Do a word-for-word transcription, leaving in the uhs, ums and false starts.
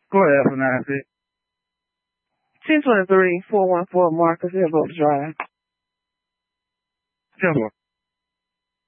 Go ahead for nine six. ten twenty-three, four one four Marcus Airboat Drive. ten four.